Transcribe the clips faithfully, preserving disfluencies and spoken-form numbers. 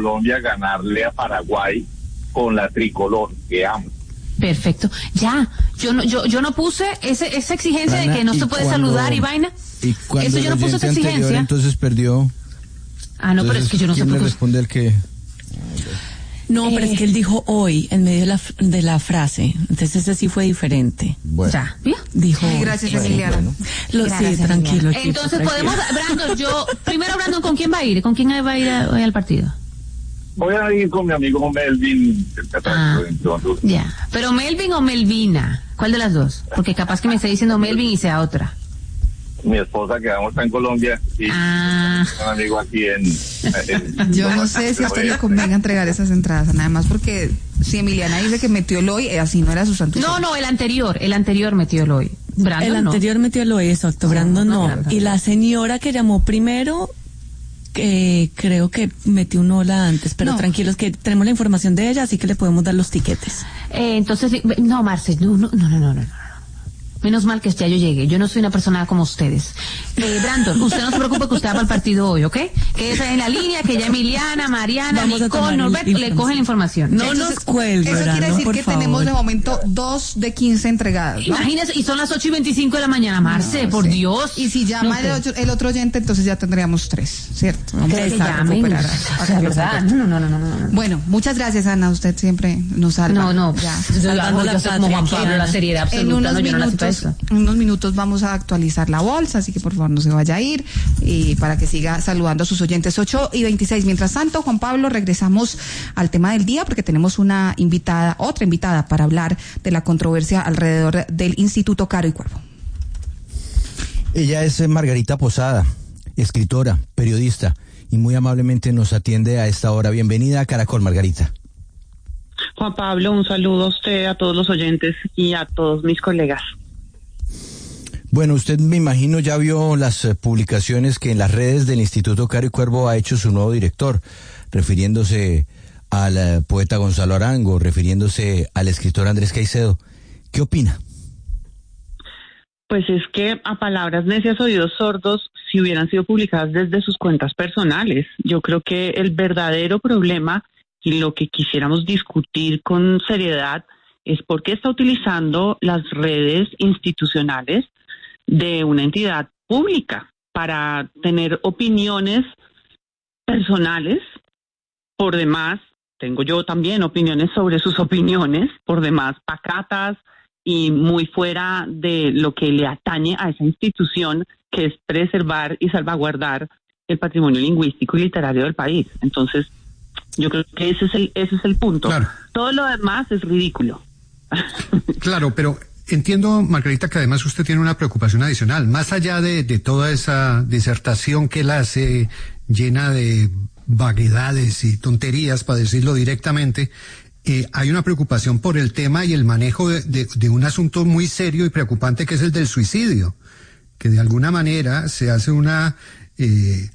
Colombia ganarle a Paraguay con la tricolor que amo. Perfecto. Ya, yo no, yo, yo no puse ese, esa exigencia Ana, de que no se puede cuando, saludar y vaina. Y cuando eso yo no puse esa anterior, exigencia. Entonces perdió. Ah, no, entonces, pero es que yo no sé ¿quién por le qué. responde el que? No, pero Eh. es que él dijo hoy, en medio de la, de la frase. Entonces ese sí fue diferente. Bueno. Ya, ¿vio? Dijo. Ay, gracias, bueno, Emiliana. bueno. Lo Gracias, sí, tranquilo. Emiliana. equipo, Entonces tranquilo. podemos, Brandon, yo, primero Brandon, ¿con quién va a ir? ¿Con quién va a ir a- hoy al partido? Voy a ir con mi amigo Melvin. Ah, Entonces, ya. ¿Pero Melvin o Melvina? ¿Cuál de las dos? Porque capaz que me esté diciendo Melvin y sea otra. mi esposa que vamos en Colombia y Ah. un amigo aquí en, en Yo no sé si a usted le convenga entregar esas entradas, nada más porque si Emiliana dice que metió el hoy, eh, así no era su santo. No, no, el anterior, el anterior metió el hoy. Brandon, El no. anterior metió el hoy, exacto, Brandon no, no. Brandon. Y la señora que llamó primero, eh, creo que metió un hola antes, pero No. tranquilos que tenemos la información de ella, así que le podemos dar los tiquetes. Eh, entonces, no, Marce, no, no, no, no, no, no. Menos mal que ya yo llegué. Yo no soy una persona como ustedes. Eh, Brandon, usted no se preocupe que usted va para el partido hoy, ¿ok? Que esa es la línea, que ya Emiliana, Mariana, Vamos a tomar Nicole, Norberto la le cogen la información. No nos cuelgue, Eso quiere Brandon, decir por que favor. tenemos de momento dos de quince entregadas, ¿no? Imagínese, y son las ocho y veinticinco de la mañana, Marce, No, por sí. Dios. Y si llama No el, sé. otro, el otro oyente, entonces ya tendríamos tres, ¿cierto? Vamos a Que empezar a llamen, recuperar a- o a sea, Carlos verdad. Alberto. No, no, no, no, no, no. Bueno, muchas gracias, Ana. Usted siempre nos salva. No, no, Ya. yo Salvando hago la yo soy como Juan patria, Pablo, la Ana. seriedad En absoluta, unos no, yo no nací para minutos, eso. en unos minutos vamos a actualizar la bolsa, así que por favor no se vaya a ir y para que siga saludando a sus oyentes. Ocho y veintiséis. Mientras tanto, Juan Pablo, regresamos al tema del día porque tenemos una invitada, otra invitada para hablar de la controversia alrededor del Instituto Caro y Cuervo. Ella es eh, Margarita Posada, escritora, periodista, y muy amablemente nos atiende a esta hora. Bienvenida a Caracol, Margarita. Juan Pablo, un saludo a usted, a todos los oyentes y a todos mis colegas. Bueno, usted me imagino ya vio las eh, publicaciones que en las redes del Instituto Caro y Cuervo ha hecho su nuevo director, refiriéndose al eh, poeta Gonzalo Arango, refiriéndose al escritor Andrés Caicedo. ¿Qué opina? Pues es que a palabras necias, oídos sordos, si hubieran sido publicadas desde sus cuentas personales. Yo creo que el verdadero problema y lo que quisiéramos discutir con seriedad es por qué está utilizando las redes institucionales de una entidad pública para tener opiniones personales. Por demás, tengo yo también opiniones sobre sus opiniones, por demás pacatas y muy fuera de lo que le atañe a esa institución, que es preservar y salvaguardar el patrimonio lingüístico y literario del país. Entonces, yo creo que ese es el, ese es el punto. Claro. Todo lo demás es ridículo. Claro, pero entiendo, Margarita, que además usted tiene una preocupación adicional. Más allá de, de toda esa disertación que la hace llena de vaguedades y tonterías, para decirlo directamente, eh, hay una preocupación por el tema y el manejo de, de, de un asunto muy serio y preocupante que es el del suicidio, que de alguna manera se hace una eh,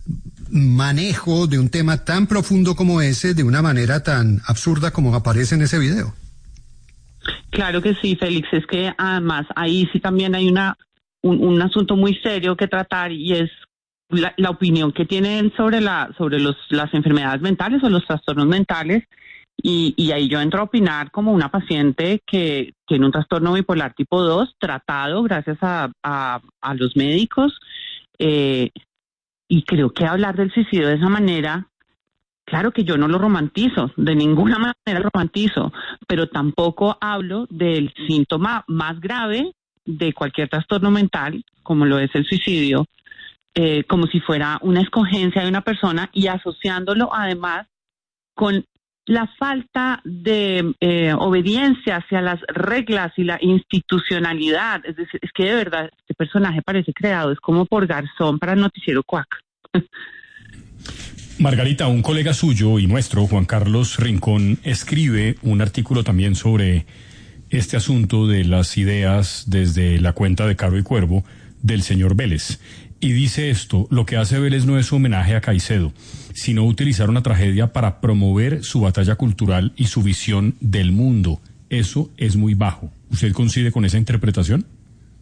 manejo de un tema tan profundo como ese de una manera tan absurda como aparece en ese video. Claro que sí, Félix, es que además ahí sí también hay una un, un asunto muy serio que tratar y es la, la opinión que tienen sobre la sobre los las enfermedades mentales o los trastornos mentales y, y ahí yo entro a opinar como una paciente que tiene un trastorno bipolar tipo dos tratado gracias a, a, a los médicos eh, y creo que hablar del suicidio de esa manera, claro que yo no lo romantizo, de ninguna manera lo romantizo, pero tampoco hablo del síntoma más grave de cualquier trastorno mental, como lo es el suicidio, eh, como si fuera una escogencia de una persona y asociándolo además con la falta de eh, obediencia hacia las reglas y la institucionalidad. Es decir, es que de verdad este personaje parece creado, es como por Garzón para el noticiero Cuac. Margarita, un colega suyo y nuestro, Juan Carlos Rincón, escribe un artículo también sobre este asunto de las ideas desde la cuenta de Caro y Cuervo del señor Vélez. Y dice esto: lo que hace Vélez no es homenaje a Caicedo, sino utilizar una tragedia para promover su batalla cultural y su visión del mundo. Eso es muy bajo. ¿Usted coincide con esa interpretación?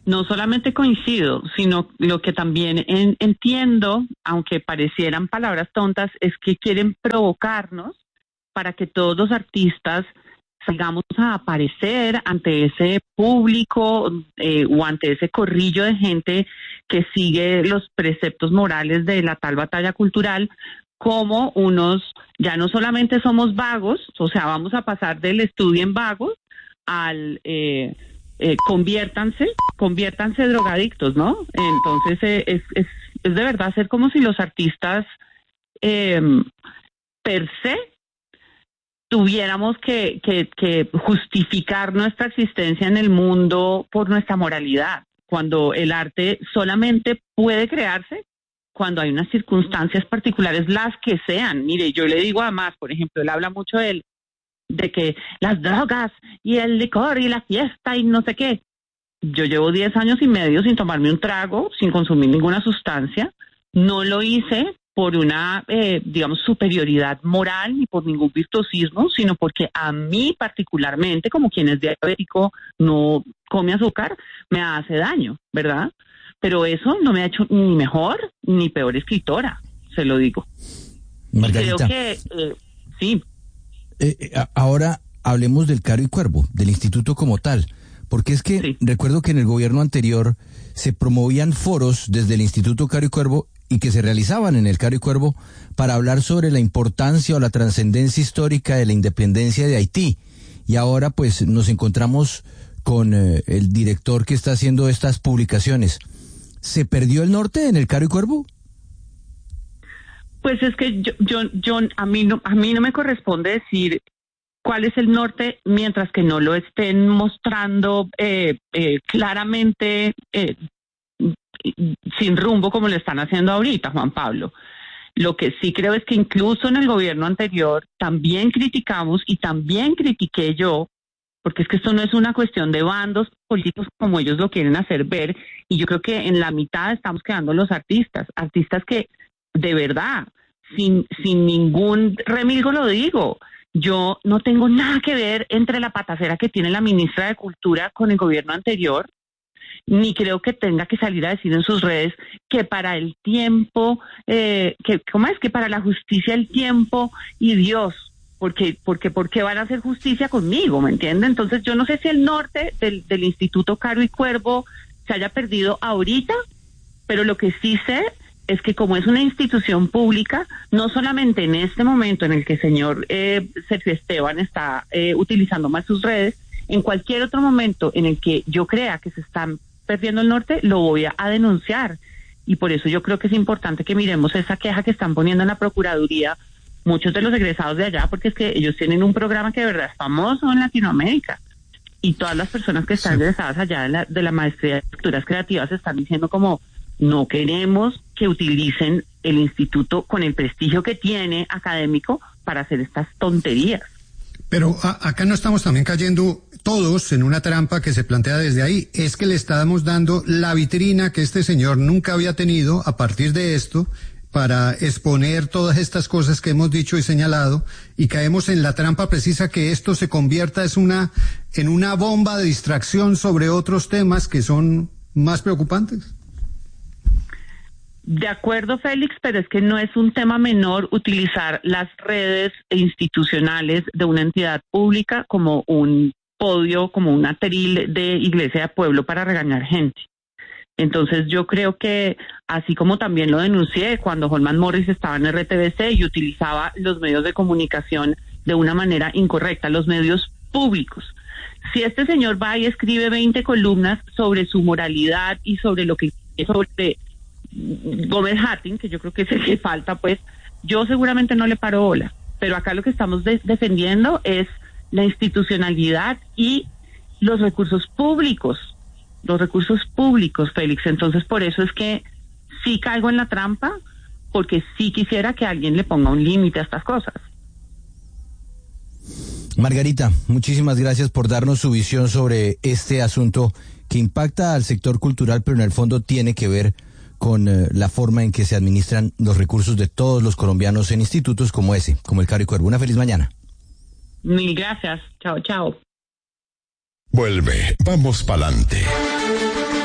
no solamente coincido, sino lo que también en, entiendo, aunque parecieran palabras tontas, es que quieren provocarnos para que todos los artistas salgamos a aparecer ante ese público eh, o ante ese corrillo de gente que sigue los preceptos morales de la tal batalla cultural, como unos, ya no solamente somos vagos, o sea, vamos a pasar del estudio en vagos al eh, eh, conviértanse, conviértanse drogadictos, ¿no? Entonces eh, es, es, es de verdad ser como si los artistas eh, per se tuviéramos que, que, que justificar nuestra existencia en el mundo por nuestra moralidad, cuando el arte solamente puede crearse cuando hay unas circunstancias particulares, las que sean. Mire, yo le digo además, por ejemplo, él habla mucho de, él, de que las drogas y el licor y la fiesta y no sé qué. Yo llevo diez años y medio sin tomarme un trago, sin consumir ninguna sustancia. No lo hice por una, eh, digamos, superioridad moral ni por ningún virtuosismo, sino porque a mí particularmente, como quien es diabético, no come azúcar, me hace daño, ¿verdad? Pero eso no me ha hecho ni mejor ni peor escritora, se lo digo. Margarita. Creo que, eh, sí. Eh, ahora hablemos del Caro y Cuervo, del instituto como tal, porque es que sí. Recuerdo que en el gobierno anterior se promovían foros desde el Instituto Caro y Cuervo y que se realizaban en el Caro y Cuervo para hablar sobre la importancia o la trascendencia histórica de la independencia de Haití. Y ahora pues nos encontramos con eh, el director que está haciendo estas publicaciones. ¿Se perdió el norte en el Caro y Cuervo? Pues es que yo, yo, yo a mí no, a mí no me corresponde decir cuál es el norte mientras que no lo estén mostrando eh, eh, claramente eh, sin rumbo como lo están haciendo ahorita, Juan Pablo. Lo que sí creo es que incluso en el gobierno anterior también criticamos y también critiqué yo, porque es que esto no es una cuestión de bandos políticos como ellos lo quieren hacer ver, y yo creo que en la mitad estamos quedando los artistas, artistas que de verdad, sin, sin ningún remilgo lo digo, yo no tengo nada que ver entre la patacera que tiene la ministra de Cultura con el gobierno anterior, ni creo que tenga que salir a decir en sus redes que para el tiempo, eh, que ¿cómo es? Que para la justicia el tiempo y Dios, porque porque porque van a hacer justicia conmigo, ¿me entiende? Entonces yo no sé si el norte del, del Instituto Caro y Cuervo se haya perdido ahorita, pero lo que sí sé es que como es una institución pública, no solamente en este momento en el que el señor eh, Sergio Esteban está eh, utilizando más sus redes, en cualquier otro momento en el que yo crea que se están perdiendo el norte, lo voy a, a denunciar. Y por eso yo creo que es importante que miremos esa queja que están poniendo en la Procuraduría muchos de los egresados de allá, porque es que ellos tienen un programa que de verdad es famoso en Latinoamérica. Y todas las personas que están sí. egresadas allá de la, de la maestría de escrituras creativas están diciendo como, no queremos que utilicen el instituto con el prestigio que tiene académico para hacer estas tonterías. Pero a, acá no estamos también cayendo todos en una trampa que se plantea desde ahí. Es que le estamos dando la vitrina que este señor nunca había tenido a partir de esto para exponer todas estas cosas que hemos dicho y señalado, y caemos en la trampa precisa que esto se convierta es una, en una bomba de distracción sobre otros temas que son más preocupantes. De acuerdo, Félix, pero es que no es un tema menor utilizar las redes institucionales de una entidad pública como un podio, como un atril de iglesia de pueblo para regañar gente. Entonces yo creo que, así como también lo denuncié cuando Holman Morris estaba en R T V C y utilizaba los medios de comunicación de una manera incorrecta, los medios públicos. Si este señor va y escribe veinte columnas sobre su moralidad y sobre lo que sobre Gómez Hattin, que yo creo que es el que falta, pues yo seguramente no le paro bola, pero acá lo que estamos de- defendiendo es la institucionalidad y los recursos públicos, los recursos públicos, Félix. Entonces por eso es que sí caigo en la trampa, porque sí quisiera que alguien le ponga un límite a estas cosas. Margarita, muchísimas gracias por darnos su visión sobre este asunto que impacta al sector cultural, pero en el fondo tiene que ver con eh, la forma en que se administran los recursos de todos los colombianos en institutos como ese, como el Caro y Cuervo. Una feliz mañana. Mil gracias. Chao, chao. Vuelve, vamos pa'lante.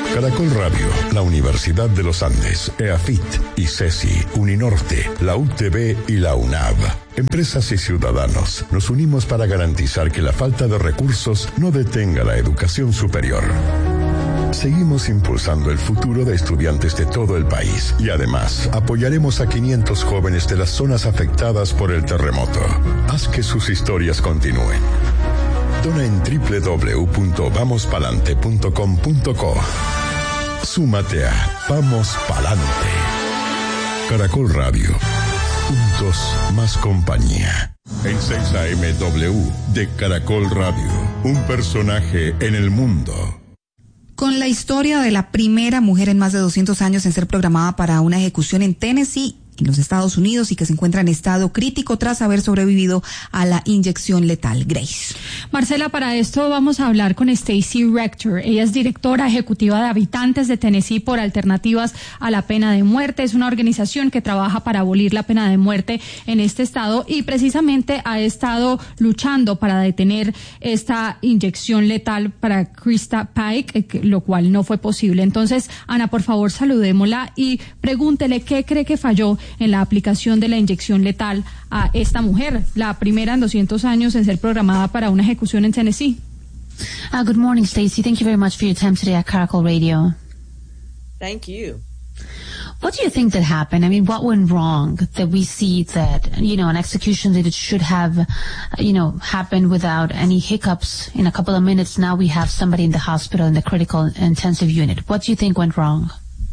Caracol Radio, la Universidad de los Andes, EAFIT, ICESI, Uninorte, la U T B y la UNAV. Empresas y ciudadanos, nos unimos para garantizar que la falta de recursos no detenga la educación superior. Seguimos impulsando el futuro de estudiantes de todo el país y además apoyaremos a quinientos jóvenes de las zonas afectadas por el terremoto. Haz que sus historias continúen. Dona en doble u doble u doble u punto vamos palante punto com punto co. Súmate a Vamos Palante. Caracol Radio. Juntos más compañía. En seis A M W de Caracol Radio. Un personaje en el mundo. Con la historia de la primera mujer en más de doscientos años en ser programada para una ejecución en Tennessee, en los Estados Unidos, y que se encuentra en estado crítico tras haber sobrevivido a la inyección letal. Grace. Marcela, para esto vamos a hablar con Stacy Rector. Ella es directora ejecutiva de Habitantes de Tennessee por Alternativas a la Pena de Muerte. Es una organización que trabaja para abolir la pena de muerte en este estado y precisamente ha estado luchando para detener esta inyección letal para Krista Pike, lo cual no fue posible. Entonces, Ana, por favor, saludémosla y pregúntele qué cree que falló en la aplicación de la inyección letal a esta mujer, la primera en doscientos años en ser programada para una ejecución en Tennessee. Uh, good morning, Stacey. Thank you very much for your time today at Caracol Radio. Thank you. What do you think that happened? I mean, what went wrong that we see that, you know, an execution that it should have, you know, happened without any hiccups in a couple of minutes? Now we have somebody in the hospital in the critical intensive unit. What do you think went wrong?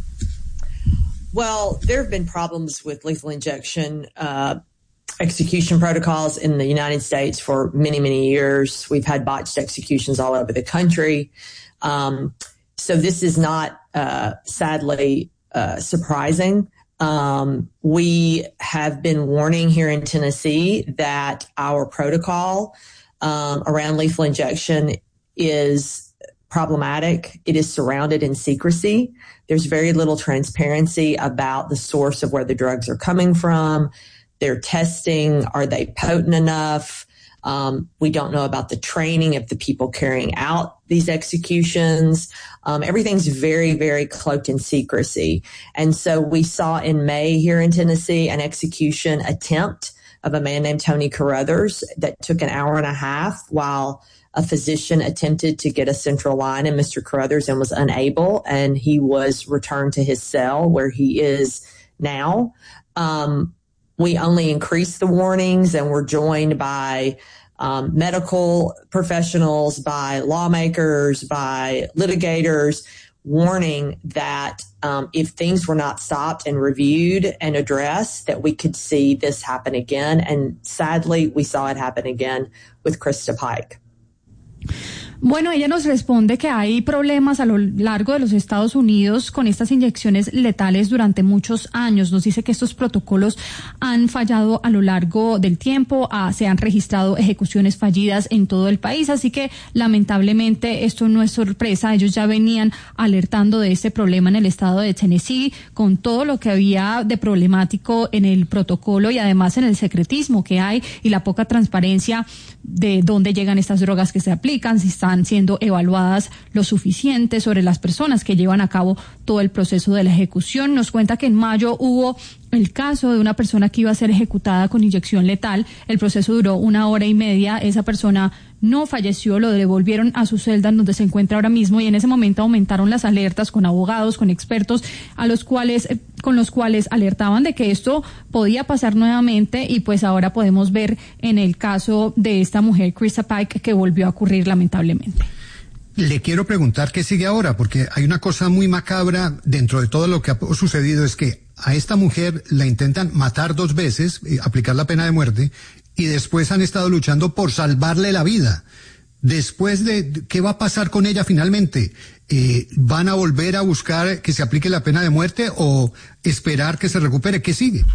Well, there have been problems with lethal injection uh, execution protocols in the United States for many, many years. We've had botched executions all over the country. Um, so this is not, uh, sadly, uh, surprising. Um, we have been warning here in Tennessee that our protocol um, around lethal injection is problematic. It is surrounded in secrecy. There's very little transparency about the source of where the drugs are coming from, their testing, are they potent enough? Um, we don't know about the training of the people carrying out these executions. Um, everything's very, very cloaked in secrecy. And so we saw in May here in Tennessee an execution attempt of a man named Tony Carruthers that took an hour and a half while a physician attempted to get a central line in Mister Carruthers and was unable, and he was returned to his cell where he is now. Um, we only increased the warnings, and we're joined by um, medical professionals, by lawmakers, by litigators, warning that um, if things were not stopped and reviewed and addressed, that we could see this happen again. And sadly, we saw it happen again with Krista Pike. Bueno, ella nos responde que hay problemas a lo largo de los Estados Unidos con estas inyecciones letales durante muchos años. Nos dice que estos protocolos han fallado a lo largo del tiempo, ah, se han registrado ejecuciones fallidas en todo el país, así que lamentablemente esto no es sorpresa. Ellos ya venían alertando de este problema en el estado de Tennessee con todo lo que había de problemático en el protocolo y además en el secretismo que hay y la poca transparencia de dónde llegan estas drogas que se aplican, si están siendo evaluadas lo suficiente sobre las personas que llevan a cabo todo el proceso de la ejecución. Nos cuenta que en mayo hubo el caso de una persona que iba a ser ejecutada con inyección letal. El proceso duró una hora y media. Esa persona no falleció, lo devolvieron a su celda en donde se encuentra ahora mismo, y en ese momento aumentaron las alertas con abogados, con expertos, a los cuales, eh, con los cuales alertaban de que esto podía pasar nuevamente, y pues ahora podemos ver en el caso de esta mujer, Krista Pike, que volvió a ocurrir lamentablemente. Le quiero preguntar qué sigue ahora, porque hay una cosa muy macabra dentro de todo lo que ha sucedido, es que a esta mujer la intentan matar dos veces, eh, aplicar la pena de muerte, y después han estado luchando por salvarle la vida. Después de, ¿qué va a pasar con ella finalmente? Eh, ¿Van a volver a buscar que se aplique la pena de muerte o esperar que se recupere? ¿Qué sigue?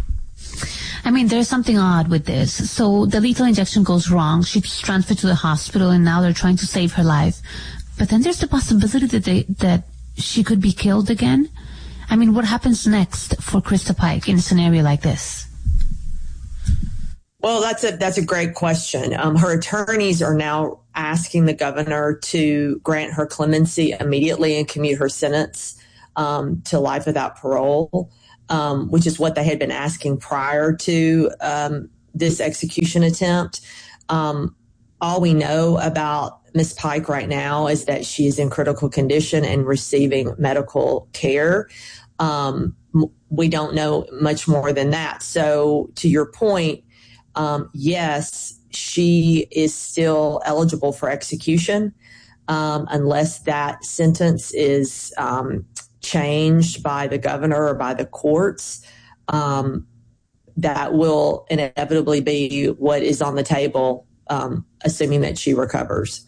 I mean, there's something odd with this. So the lethal injection goes wrong. She's transferred to the hospital, and now they're trying to save her life. But then there's the possibility that they, that she could be killed again. I mean, what happens next for Krista Pike in a scenario like this? Well, that's a that's a great question. Um, her attorneys are now asking the governor to grant her clemency immediately and commute her sentence um, to life without parole, um, which is what they had been asking prior to um, this execution attempt. Um, all we know about Miz Pike right now is that she is in critical condition and receiving medical care. Um, we don't know much more than that. So to your point, um, yes, she is still eligible for execution um, unless that sentence is um, changed by the governor or by the courts. Um, that will inevitably be what is on the table, um, assuming that she recovers.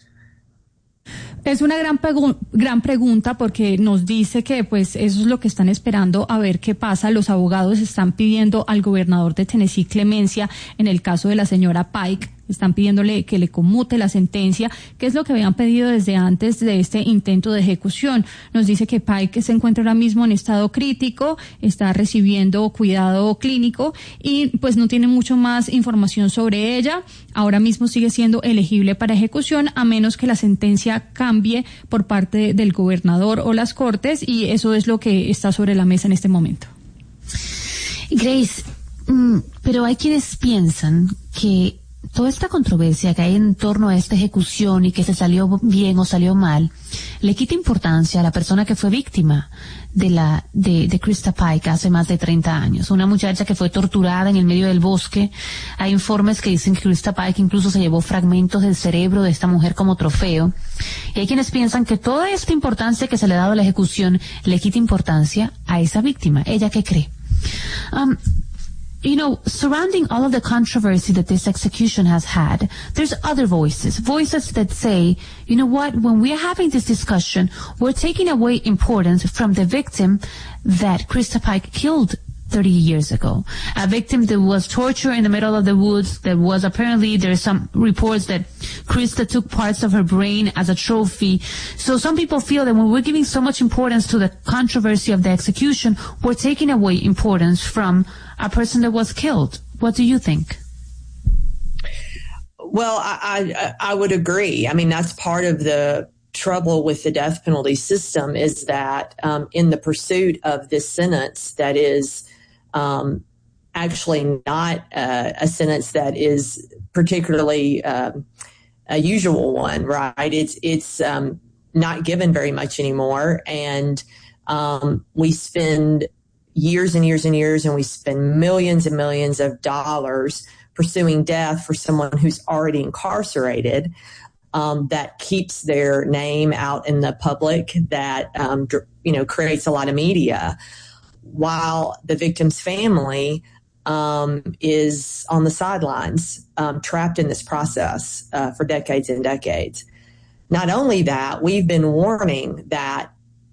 Es una gran, pregu- gran pregunta porque nos dice que pues eso es lo que están esperando a ver qué pasa. Los abogados están pidiendo al gobernador de Tennessee clemencia en el caso de la señora Pike. Están pidiéndole que le conmute la sentencia, que es lo que habían pedido desde antes de este intento de ejecución. Nos dice que Pike se encuentra ahora mismo en estado crítico, está recibiendo cuidado clínico y pues no tiene mucho más información sobre ella. Ahora mismo sigue siendo elegible para ejecución a menos que la sentencia cambie por parte del gobernador o las cortes, y eso es lo que está sobre la mesa en este momento. Grace, mm, pero hay quienes piensan que toda esta controversia que hay en torno a esta ejecución y que se salió bien o salió mal, le quita importancia a la persona que fue víctima de la de, de Krista Pike hace más de treinta años. Una muchacha que fue torturada en el medio del bosque. Hay informes que dicen que Krista Pike incluso se llevó fragmentos del cerebro de esta mujer como trofeo. Y hay quienes piensan que toda esta importancia que se le ha dado a la ejecución le quita importancia a esa víctima. ¿Ella qué cree? Um, You know, surrounding all of the controversy that this execution has had, there's other voices, voices that say, you know what, when we're having this discussion, we're taking away importance from the victim that Krista Pike killed thirty years ago. A victim that was tortured in the middle of the woods, that was apparently, there's some reports that Krista took parts of her brain as a trophy. So some people feel that when we're giving so much importance to the controversy of the execution, we're taking away importance from a person that was killed. What do you think? Well, I, I, I would agree. I mean, that's part of the trouble with the death penalty system is that um, in the pursuit of this sentence that is um, actually not uh, a sentence that is particularly uh, a usual one, right? It's it's um, not given very much anymore, and um, we spend years and years and years, and we spend millions and millions of dollars pursuing death for someone who's already incarcerated. Um, that keeps their name out in the public, that, um, dr- you know, creates a lot of media, while the victim's family um, is on the sidelines, um, trapped in this process uh, for decades and decades. Not only that, we've been warning that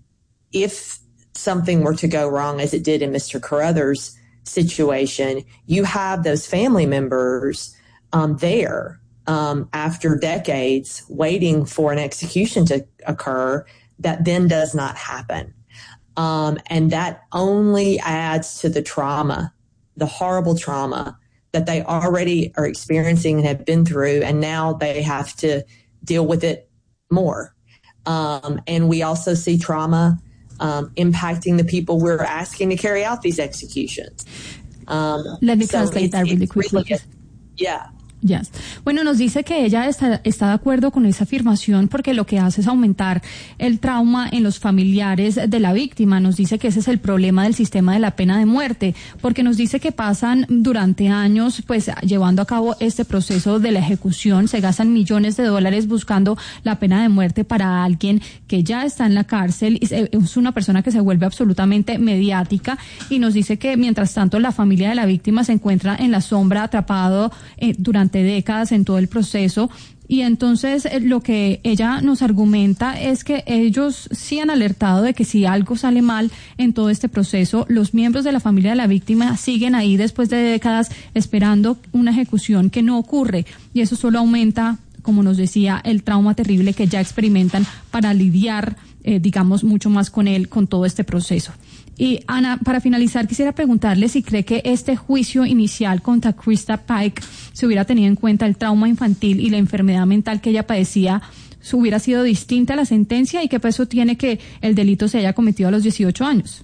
if something were to go wrong, as it did in Mister Carruthers' situation, you have those family members um, there Um, after decades waiting for an execution to occur that then does not happen. Um, and that only adds to the trauma, the horrible trauma that they already are experiencing and have been through, and now they have to deal with it more. Um, and we also see trauma um, impacting the people we're asking to carry out these executions. Um, Let me so translate that really quickly. Really, yeah. Yes. Bueno, nos dice que ella está, está de acuerdo con esa afirmación porque lo que hace es aumentar el trauma en los familiares de la víctima. Nos dice que ese es el problema del sistema de la pena de muerte, porque nos dice que pasan durante años pues llevando a cabo este proceso de la ejecución, se gastan millones de dólares buscando la pena de muerte para alguien que ya está en la cárcel, es una persona que se vuelve absolutamente mediática, y nos dice que mientras tanto la familia de la víctima se encuentra en la sombra, atrapado eh, durante décadas en todo el proceso. Y entonces eh, lo que ella nos argumenta es que ellos sí han alertado de que si algo sale mal en todo este proceso, los miembros de la familia de la víctima siguen ahí después de décadas esperando una ejecución que no ocurre, y eso solo aumenta, como nos decía, el trauma terrible que ya experimentan para lidiar, eh, digamos, mucho más con él, con todo este proceso. Y Ana, para finalizar, quisiera preguntarle si cree que este juicio inicial contra Krista Pike, se hubiera tenido en cuenta el trauma infantil y la enfermedad mental que ella padecía, se hubiera sido distinta a la sentencia, y qué peso tiene que el delito se haya cometido a los dieciocho años.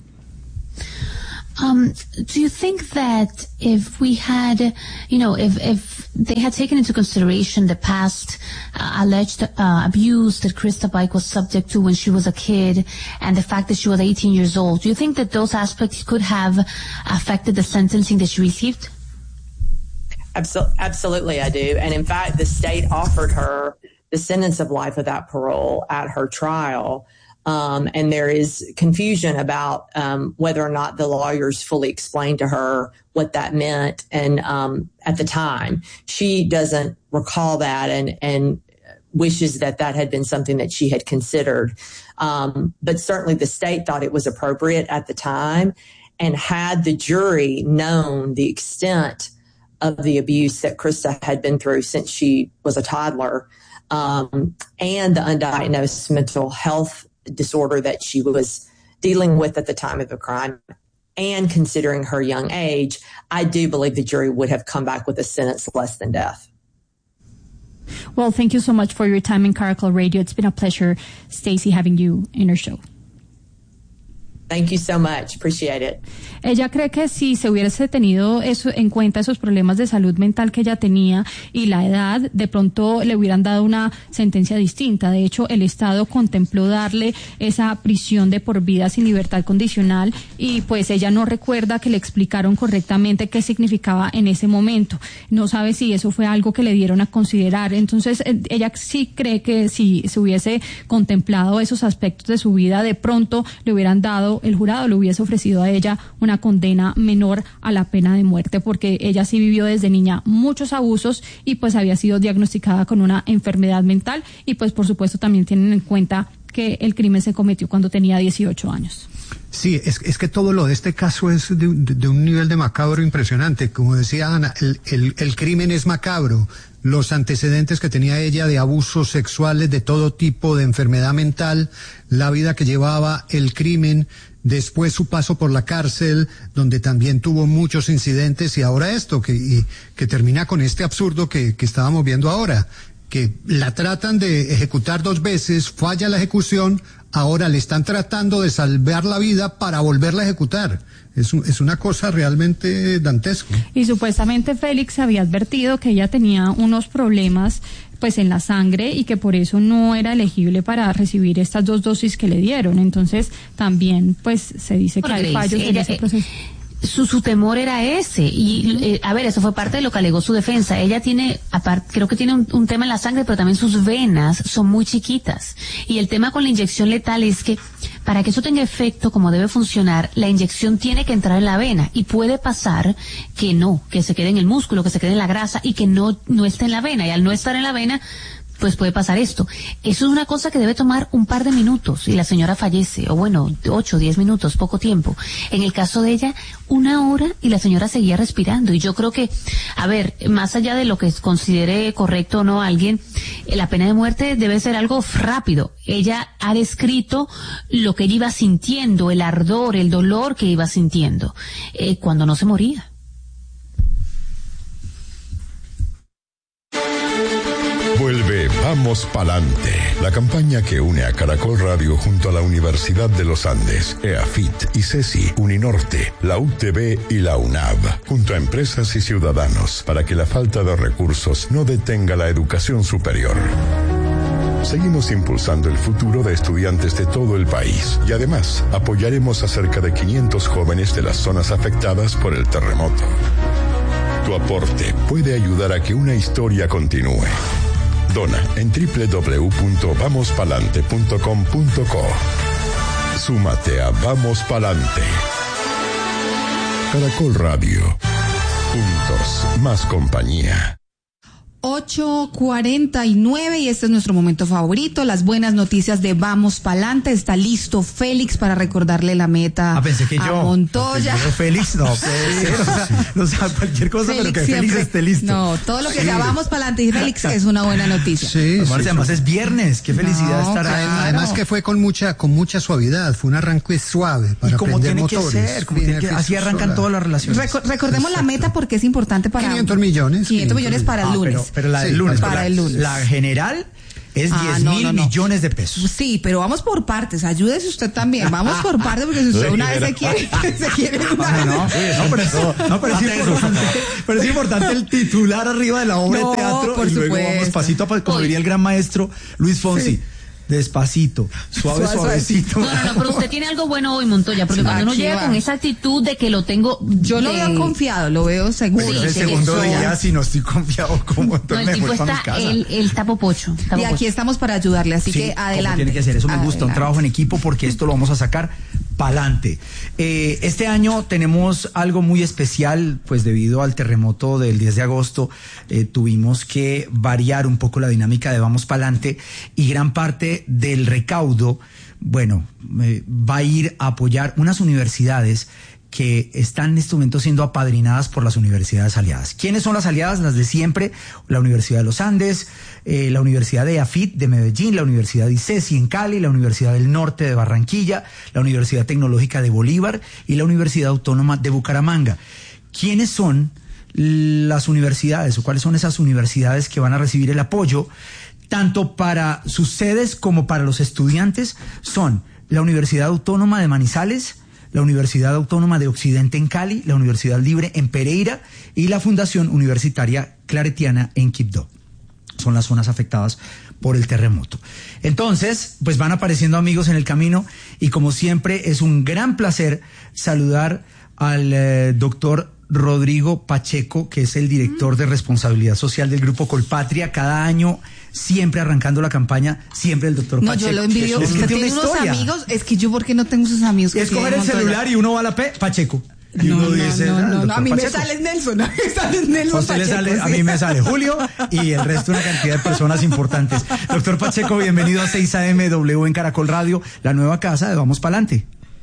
Um, do you think that if we had, you know, if, if they had taken into consideration the past uh, alleged uh, abuse that Krista Pike was subject to when she was a kid, and the fact that she was eighteen years old, do you think that those aspects could have affected the sentencing that she received? Absolutely, I do. And in fact, the state offered her the sentence of life without parole at her trial. Um, and there is confusion about um, whether or not the lawyers fully explained to her what that meant. And um, at the time, she doesn't recall that, and, and wishes that that had been something that she had considered. Um, but certainly the state thought it was appropriate at the time. And had the jury known the extent of the abuse that Krista had been through since she was a toddler, um, and the undiagnosed mental health disorder that she was dealing with at the time of the crime, and considering her young age, I do believe the jury would have come back with a sentence less than death. Well, thank you so much for your time in Caracol Radio. It's been a pleasure, Stacey, having you in our show. Thank you so much. Appreciate it. Ella cree que si se hubiese tenido eso en cuenta, esos problemas de salud mental que ella tenía y la edad, de pronto le hubieran dado una sentencia distinta. De hecho, el Estado contempló darle esa prisión de por vida sin libertad condicional, y pues ella no recuerda que le explicaron correctamente qué significaba en ese momento. No sabe si eso fue algo que le dieron a considerar. Entonces, ella sí cree que si se hubiese contemplado esos aspectos de su vida, de pronto le hubieran dado, el jurado le hubiese ofrecido a ella una condena menor a la pena de muerte, porque ella sí vivió desde niña muchos abusos y pues había sido diagnosticada con una enfermedad mental, y pues por supuesto también tienen en cuenta que el crimen se cometió cuando tenía dieciocho años. Sí, es, es que todo lo de este caso es de, de, de un nivel de macabro impresionante. Como decía Ana, el, el, el crimen es macabro. Los antecedentes que tenía ella de abusos sexuales de todo tipo, de enfermedad mental, la vida que llevaba, el crimen, después su paso por la cárcel, donde también tuvo muchos incidentes, y ahora esto, que, y, que termina con este absurdo que, que estábamos viendo ahora, que la tratan de ejecutar dos veces, falla la ejecución, ahora le están tratando de salvar la vida para volverla a ejecutar. Es, un, es una cosa realmente dantesca. Y supuestamente Félix había advertido que ella tenía unos problemas pues en la sangre, y que por eso no era elegible para recibir estas dos dosis que le dieron. Entonces también pues se dice que hay fallos en ese proceso. Su, su temor era ese, y eh, a ver, eso fue parte de lo que alegó su defensa. Ella tiene, aparte, creo que tiene un, un tema en la sangre, pero también sus venas son muy chiquitas, y el tema con la inyección letal es que para que eso tenga efecto como debe funcionar, la inyección tiene que entrar en la vena, y puede pasar que no, que se quede en el músculo, que se quede en la grasa, y que no, no esté en la vena, y al no estar en la vena, pues puede pasar esto. Eso es una cosa que debe tomar un par de minutos y la señora fallece, o bueno, ocho, diez minutos, poco tiempo. En el caso de ella, una hora y la señora seguía respirando. Y yo creo que, a ver, más allá de lo que considere correcto o no alguien, la pena de muerte debe ser algo rápido. Ella ha descrito lo que ella iba sintiendo, el ardor, el dolor que iba sintiendo, eh, cuando no se moría. Vuelve Vamos Pa'lante, la campaña que une a Caracol Radio junto a la Universidad de los Andes, EAFIT, ICESI, Uninorte, la U T B y la UNAV, junto a empresas y ciudadanos, para que la falta de recursos no detenga la educación superior. Seguimos impulsando el futuro de estudiantes de todo el país, y además apoyaremos a cerca de quinientos jóvenes de las zonas afectadas por el terremoto. Tu aporte puede ayudar a que una historia continúe. Dona en doble u doble u doble u punto vamos palante punto com punto co. Súmate a Vamos Pa'lante. Caracol Radio. Juntos, más compañía. ocho cuarenta y nueve y este es nuestro momento favorito, las buenas noticias de Vamos Pa'lante. Está listo Félix para recordarle la meta ah, pensé que a yo, Montoya. Yo, Félix, no puede ser, o sea, no sea cualquier cosa, Félix, pero que Félix siempre, esté listo. No, todo lo que sea Vamos Pa'lante y Félix es una buena noticia. Sí, además, sí, además sí. es viernes, qué felicidad No, estar claro. ahí. Además que fue con mucha con mucha suavidad, fue un arranque suave para y como aprender tiene motores. que ser, como tiene que, así arrancan todas las relaciones. Reco- recordemos Exacto. la meta porque es importante para quinientos millones. quinientos millones para el Ah, lunes. Pero, pero la del Sí, lunes, para la, el lunes. La general es Ah, diez no, mil no, no. millones de pesos. Sí, pero vamos por partes, ayúdese usted también, vamos por partes porque si usted una vez se quiere, se quiere una No, vez- no, no, pero, eso, no, pero, es importante, pero es importante el titular arriba de la obra No, de teatro por y luego vamos supuesto. pasito a pasito, como diría el gran maestro Luis Fonsi. Sí. Despacito, suave, Suave, suavecito. No, no, no, pero usted tiene algo bueno hoy, Montoya, porque Sí, cuando uno aquí llega va. con esa actitud de que lo tengo... Yo lo de- veo confiado, lo veo seguro. Pero el sí, segundo sí. día, si no estoy confiado, como No, entonces el me tipo voy para mi está, casa. él, él está popocho. está Y popocho. aquí estamos para ayudarle, así Sí, que como adelante. tiene que ser, eso me gusta, un Adelante. trabajo en equipo porque esto lo vamos a sacar pa'lante. Eh, este año tenemos algo muy especial, pues debido al terremoto del diez de agosto, eh, tuvimos que variar un poco la dinámica de Vamos Pa'lante y gran parte del recaudo, bueno, eh, va a ir a apoyar unas universidades que están en este momento siendo apadrinadas por las universidades aliadas. ¿Quiénes son las aliadas? Las de siempre, la Universidad de los Andes, eh, la Universidad de AFIT de Medellín, la Universidad de ICESI en Cali, la Universidad del Norte de Barranquilla, la Universidad Tecnológica de Bolívar y la Universidad Autónoma de Bucaramanga. ¿Quiénes son las universidades o cuáles son esas universidades que van a recibir el apoyo tanto para sus sedes como para los estudiantes? Son la Universidad Autónoma de Manizales, la Universidad Autónoma de Occidente en Cali, la Universidad Libre en Pereira y la Fundación Universitaria Claretiana en Quibdó. Son las zonas afectadas por el terremoto. Entonces, pues van apareciendo amigos en el camino y como siempre es un gran placer saludar al eh, doctor Rodrigo Pacheco, que es el director de responsabilidad social del Grupo Colpatria. Cada año, siempre arrancando la campaña, siempre el doctor No, Pacheco. yo lo envidio. Es que Usted tiene tiene una unos historia. amigos, es que yo, ¿por qué no tengo esos amigos? que Es coger tiene el Montoya? celular y uno va a la P, Pacheco. Y No, uno no, dice, no, "Ah, no, no, doctor a mí me Pacheco". sale Nelson, a mí me sale Nelson A usted le Pacheco, sale, a sí. mí me sale Julio y el resto una cantidad de personas importantes. Doctor Pacheco, bienvenido a seis A M W en Caracol Radio, la nueva casa de Vamos Pa'lante.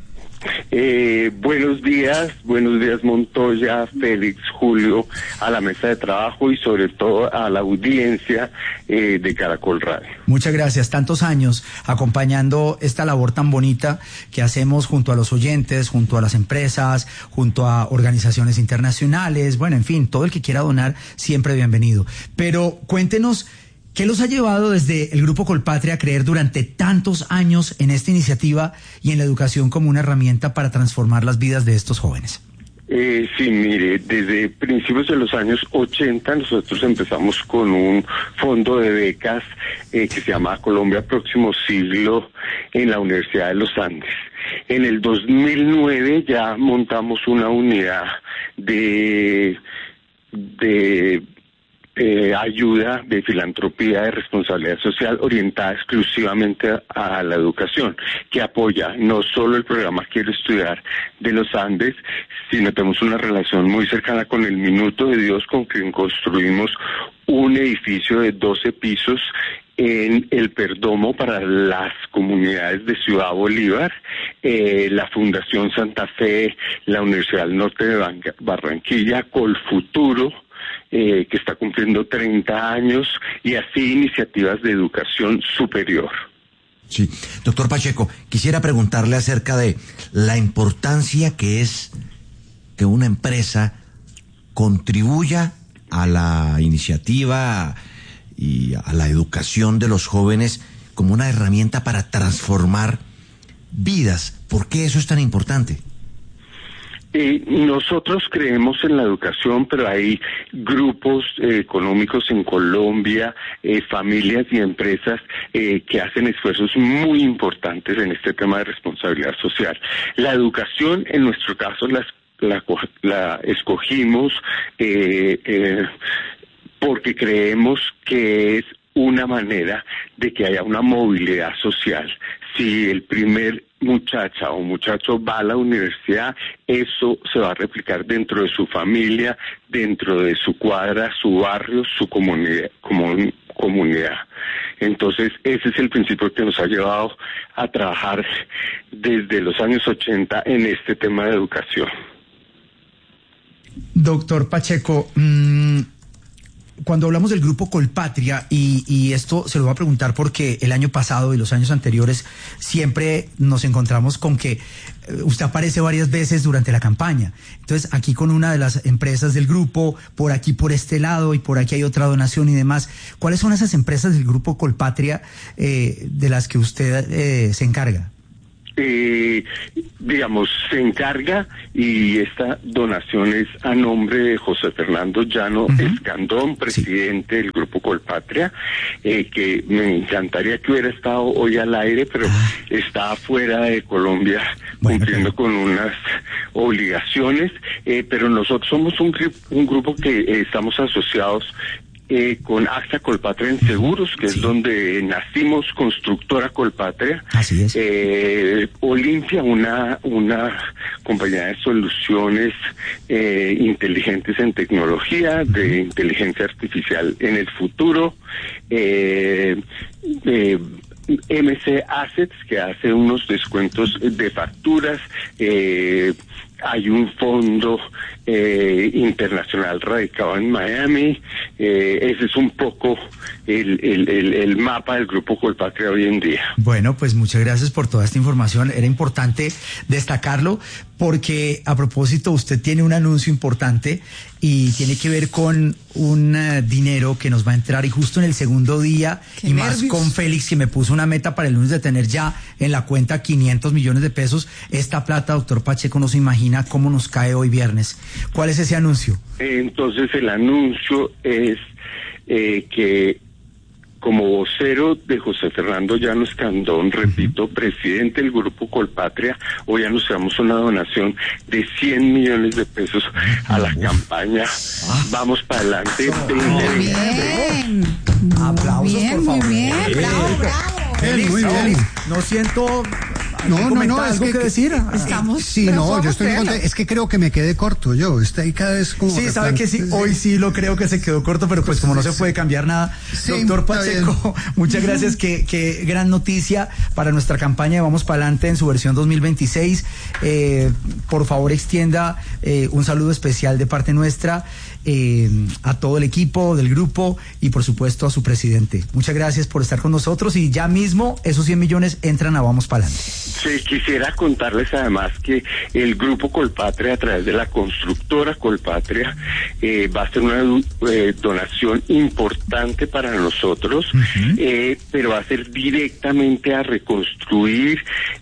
Eh, buenos días, buenos días Montoya, Félix, Julio, a la mesa de trabajo y sobre todo a la audiencia eh, de Caracol Radio. Muchas gracias, tantos años acompañando esta labor tan bonita que hacemos junto a los oyentes, junto a las empresas, junto a organizaciones internacionales, bueno, en fin, todo el que quiera donar, siempre bienvenido. Pero cuéntenos, ¿qué los ha llevado desde el Grupo Colpatria a creer durante tantos años en esta iniciativa y en la educación como una herramienta para transformar las vidas de estos jóvenes? Eh, sí, mire, desde principios de los años ochenta nosotros empezamos con un fondo de becas eh, que se llama Colombia Próximo Siglo en la Universidad de los Andes. En el dos mil nueve ya montamos una unidad de de Eh, ayuda de filantropía, de responsabilidad social orientada exclusivamente a, a la educación, que apoya no solo el programa Quiero Estudiar de los Andes, sino tenemos una relación muy cercana con el Minuto de Dios, con quien construimos un edificio de doce pisos en el Perdomo para las comunidades de Ciudad Bolívar, eh, la Fundación Santa Fe, la Universidad del Norte de Barranquilla, Colfuturo, Eh, que está cumpliendo treinta años, y así iniciativas de educación superior. Sí, doctor Pacheco, quisiera preguntarle acerca de la importancia que es que una empresa contribuya a la iniciativa y a la educación de los jóvenes como una herramienta para transformar vidas. ¿Por qué eso es tan importante? Eh, nosotros creemos en la educación, pero hay grupos eh, económicos en Colombia, eh, familias y empresas eh, que hacen esfuerzos muy importantes en este tema de responsabilidad social. La educación, en nuestro caso, la, la, la escogimos eh, eh, porque creemos que es una manera de que haya una movilidad social. Si el primer muchacha o muchacho va a la universidad, eso se va a replicar dentro de su familia, dentro de su cuadra, su barrio, su comunidad, comun, comunidad. Entonces, ese es el principio que nos ha llevado a trabajar desde los años ochenta en este tema de educación. Doctor Pacheco, mmm, cuando hablamos del grupo Colpatria, y, y esto se lo voy a preguntar porque el año pasado y los años anteriores siempre nos encontramos con que usted aparece varias veces durante la campaña. Entonces, aquí con una de las empresas del grupo, por aquí por este lado y por aquí hay otra donación y demás. ¿Cuáles son esas empresas del grupo Colpatria eh, de las que usted eh, se encarga? Eh, digamos, se encarga, y esta donación es a nombre de José Fernando Llano uh-huh. Escandón, presidente sí. del Grupo Colpatria, eh, que me encantaría que hubiera estado hoy al aire, pero ah. está fuera de Colombia bueno, cumpliendo pero... con unas obligaciones, eh, pero nosotros somos un, un grupo que eh, estamos asociados Eh, con AXA Colpatria en Seguros, que sí. es donde nacimos, Constructora Colpatria. Así es. Eh, Olimpia, una una compañía de soluciones eh, inteligentes en tecnología, uh-huh. de inteligencia artificial en el futuro. Eh, eh, M C Assets, que hace unos descuentos de facturas. Eh, hay un fondo eh, internacional radicado en Miami. Eh, ese es un poco el, el, el, el mapa del Grupo Colpatria hoy en día. Bueno, pues muchas gracias por toda esta información. Era importante destacarlo porque, a propósito, usted tiene un anuncio importante y tiene que ver con un uh, dinero que nos va a entrar, y justo en el segundo día, Qué y nervios. Más con Félix, que me puso una meta para el lunes de tener ya en la cuenta quinientos millones de pesos. Esta plata, doctor Pacheco, no se imagina cómo nos cae hoy viernes. ¿Cuál es ese anuncio? Entonces, el anuncio es eh, que, como vocero de José Fernando Llano Escandón, repito, presidente del Grupo Colpatria, hoy anunciamos una donación de cien millones de pesos a la campaña Vamos para adelante. Muy bien. Aplausos, bien, por favor. Muy bien, bravo, bravo. Félix, muy bien. No siento... No, no, no, es algo que, que decir. Estamos, sí, no, yo estoy contento. Es que creo que me quedé corto yo. Está ahí cada vez como. Sí, sabe replan- que sí, hoy sí lo creo que se quedó corto, pero pues como no se puede cambiar nada. Sí, Doctor Pacheco, muchas gracias. Qué, qué gran noticia para nuestra campaña de Vamos para Adelante en su versión dos mil veintiséis. Eh, por favor, extienda eh, un saludo especial de parte nuestra eh, a todo el equipo del grupo y por supuesto a su presidente. Muchas gracias por estar con nosotros, y ya mismo esos cien millones entran a Vamos para Adelante. Sí, quisiera contarles además que el Grupo Colpatria, a través de la Constructora Colpatria, eh, va a hacer una eh, donación importante para nosotros, uh-huh. eh, pero va a ser directamente a reconstruir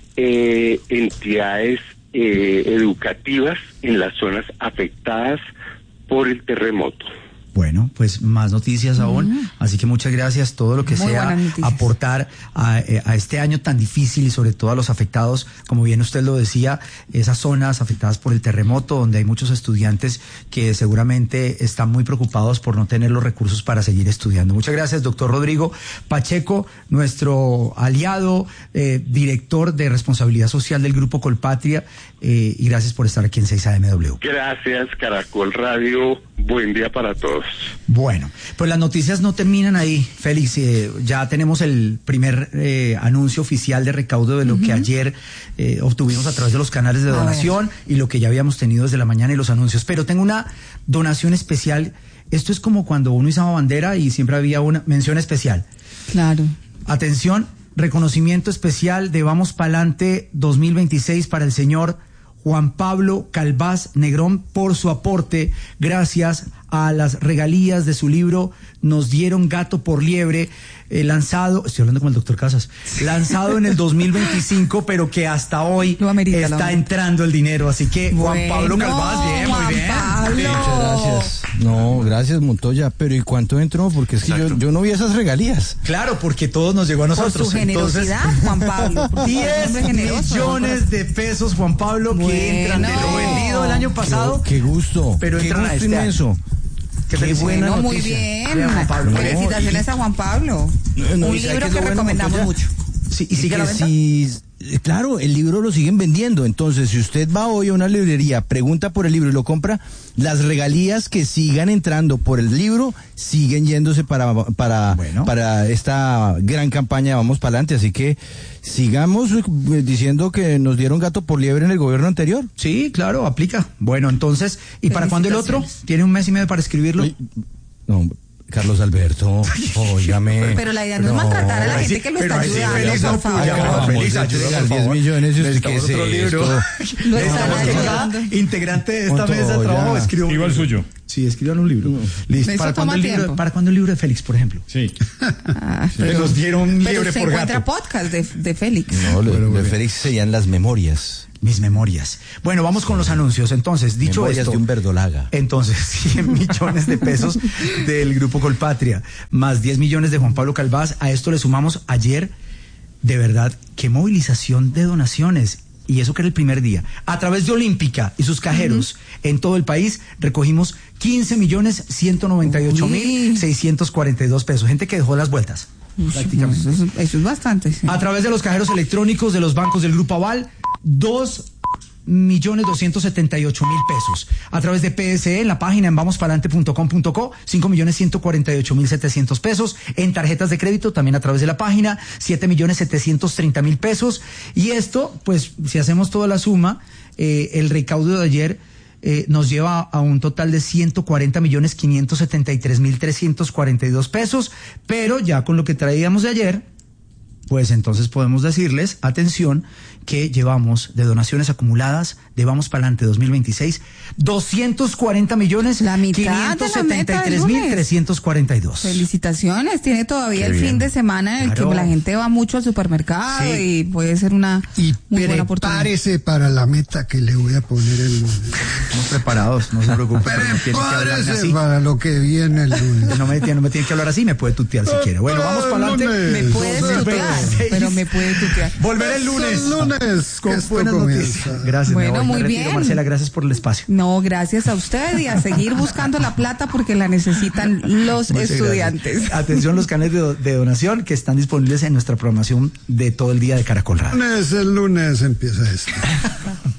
eh, entidades eh, educativas en las zonas afectadas por el terremoto. Bueno, pues más noticias aún, mm. así que muchas gracias. Todo lo que Muy sea aportar a, a este año tan difícil, y sobre todo a los afectados, como bien usted lo decía, esas zonas afectadas por el terremoto, donde hay muchos estudiantes que seguramente están muy preocupados por no tener los recursos para seguir estudiando. Muchas gracias, doctor Rodrigo Pacheco, nuestro aliado, eh, director de responsabilidad social del Grupo Colpatria, eh, y gracias por estar aquí en seis A M W. Gracias, Caracol Radio. Buen día para todos. Bueno, pues las noticias no terminan ahí, Félix. Eh, ya tenemos el primer eh, anuncio oficial de recaudo de lo uh-huh. que ayer eh, obtuvimos a través de los canales de donación y lo que ya habíamos tenido desde la mañana y los anuncios. Pero tengo una donación especial. Esto es como cuando uno izaba bandera y siempre había una mención especial. Claro. Atención, reconocimiento especial de Vamos Pa'lante dos mil veintiséis para el señor Juan Pablo Calvás Negrón por su aporte gracias a las regalías de su libro Nos dieron gato por liebre, eh, lanzado, estoy hablando con el doctor Casas, lanzado en el dos mil veinticinco, pero que hasta hoy amerita, está entrando el dinero. Así que Juan bueno, Pablo Calvás, bien, Juan muy bien. Pablo. Sí, muchas gracias. No, gracias, Montoya. Pero ¿y cuánto entró? Porque es que yo, yo no vi esas regalías. Claro, porque todo nos llegó a nosotros. Por su generosidad, entonces, Juan Pablo. diez millones de pesos, Juan Pablo, bueno. que entran de lo vendido el año pasado. Qué, qué gusto. Pero qué entran gusto a este inmenso. Año. Qué, Qué buena bueno, noticia. Muy bien. bien Juan Pablo. Felicitaciones no, y, a Juan Pablo. No, no, un libro que, que bueno, recomendamos Montoya, mucho. Sí, y, y que si Claro, el libro lo siguen vendiendo. Entonces, si usted va hoy a una librería, pregunta por el libro y lo compra, las regalías que sigan entrando por el libro siguen yéndose para para bueno. para esta gran campaña Vamos para adelante. Así que sigamos diciendo que nos dieron gato por liebre en el gobierno anterior. Sí, claro, aplica. Bueno, entonces, ¿y para cuándo el otro? ¿Tiene un mes y medio para escribirlo? No, Carlos Alberto, óigame. Pero la idea no, no es maltratar a la gente que lo está ayudando, por favor. Acabamos de entregar diez millones y usted, ¿qué es esto? Lo están ayudando. Integrante de esta mesa de trabajo, escribió un libro. Igual suyo. Sí, escriban un libro. Listo. ¿Para cuándo el libro, ¿Para cuándo el libro de Félix, por ejemplo? Sí. Ah, pero, nos dieron liebre pero se por encuentra gato. podcast de, de Félix. No, lo, lo de Félix serían las memorias. Mis memorias. Bueno, vamos con los anuncios. Entonces, dicho memorias esto. de un verdolaga. Entonces, cien millones de pesos del Grupo Colpatria, más diez millones de Juan Pablo Calvás. A esto le sumamos ayer, de verdad, qué movilización de donaciones. Y eso que era el primer día. A través de Olímpica y sus cajeros uh-huh. en todo el país, recogimos quince millones ciento noventa y ocho mil seiscientos cuarenta y dos pesos. Gente que dejó las vueltas. Prácticamente. Eso, eso es bastante. Sí. A través de los cajeros electrónicos de los bancos del Grupo Aval, dos millones doscientos setenta y ocho mil pesos. A través de P S E en la página en vamos palante punto com punto co, cinco millones ciento cuarenta y ocho mil setecientos pesos. En tarjetas de crédito también a través de la página, siete millones setecientos treinta mil pesos. Y esto, pues, si hacemos toda la suma, eh, el recaudo de ayer eh, nos lleva a un total de ciento cuarenta millones quinientos setenta y tres mil trescientos cuarenta y dos pesos. Pero ya con lo que traíamos de ayer, pues entonces podemos decirles, atención, que llevamos de donaciones acumuladas de Vamos Pa'lante dos mil veintiséis, doscientos cuarenta millones la mitad quinientos setenta y tres mil trescientos cuarenta y dos. Felicitaciones, tiene todavía Qué el bien. fin de semana en el claro. que la gente va mucho al supermercado sí. y puede ser una y muy buena oportunidad. Prepárese para la meta que le voy a poner el lunes. Estamos preparados, no se preocupe. Pero no tiene que hablar así. Para lo que viene el lunes. No me, no me tiene que hablar así, me puede tutear si quiere. Bueno, Vamos Pa'lante. Me puede tutear, pero me puede tutear. Volver el lunes. lunes con buenas noticias. Gracias. Bueno, muy bien. Marcela, gracias por el espacio. No, gracias a usted y a seguir buscando la plata porque la necesitan los Muchas estudiantes. Gracias. Atención, los canales de, de donación que están disponibles en nuestra programación de todo el día de Caracol Radio. El lunes, el lunes empieza esto.